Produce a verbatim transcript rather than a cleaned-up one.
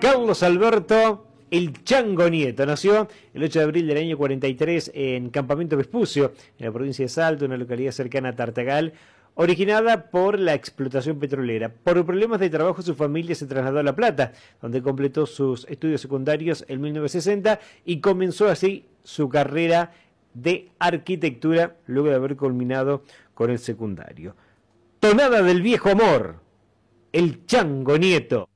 Carlos Alberto El Chango Nieto nació el ocho de abril del año cuarenta y tres en Campamento Vespucio, en la provincia de Salta, una localidad cercana a Tartagal, originada por la explotación petrolera. Por problemas de trabajo, su familia se trasladó a La Plata, donde completó sus estudios secundarios en mil novecientos sesenta y comenzó así su carrera de arquitectura luego de haber culminado con el secundario. Tonada del viejo amor, El Chango Nieto.